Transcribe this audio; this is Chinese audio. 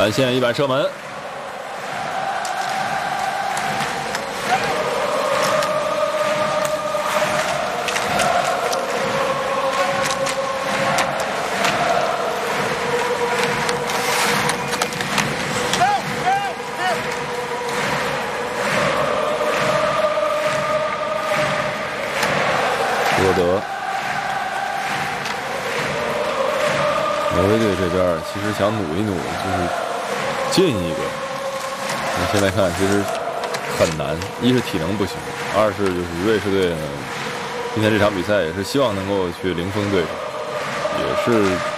蓝线一板射门。 罗德，挪威队这边其实想努一努，就是进一个。那现在看其实很难，一是体能不行，二是就是瑞士队呢，今天这场比赛也是希望能够去零封对手，也是